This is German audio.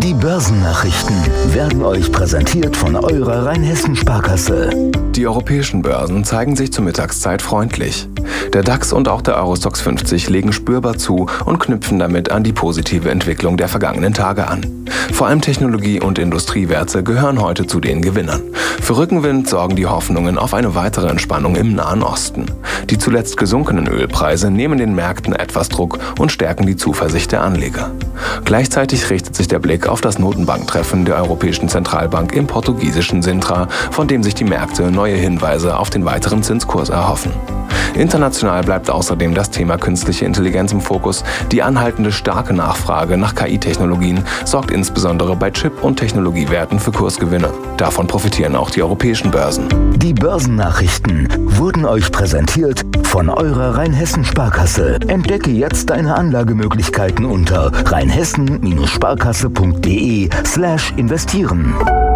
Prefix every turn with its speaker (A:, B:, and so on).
A: Die Börsennachrichten werden euch präsentiert von eurer Rheinhessen-Sparkasse.
B: Die europäischen Börsen zeigen sich zur Mittagszeit freundlich. Der DAX und auch der Eurostoxx 50 legen spürbar zu und knüpfen damit an die positive Entwicklung der vergangenen Tage an. Vor allem Technologie- und Industriewerte gehören heute zu den Gewinnern. Für Rückenwind sorgen die Hoffnungen auf eine weitere Entspannung im Nahen Osten. Die zuletzt gesunkenen Ölpreise nehmen den Märkten etwas Druck und stärken die Zuversicht der Anleger. Gleichzeitig richtet sich der Blick auf das Notenbanktreffen der Europäischen Zentralbank im portugiesischen Sintra, von dem sich die Märkte neue Hinweise auf den weiteren Zinskurs erhoffen. International bleibt außerdem das Thema künstliche Intelligenz im Fokus. Die anhaltende starke Nachfrage nach KI-Technologien sorgt insbesondere bei Chip- und Technologiewerten für Kursgewinne. Davon profitieren auch die europäischen Börsen.
A: Die Börsennachrichten wurden euch präsentiert von eurer Rheinhessen-Sparkasse. Entdecke jetzt deine Anlagemöglichkeiten unter rheinhessen-sparkasse.de/investieren.